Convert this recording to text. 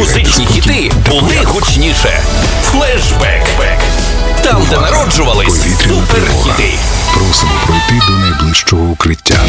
Музичні хіти були гучніше. Флешбек. Там, де народжувались суперхіти. Просимо пройти до найближчого укриття.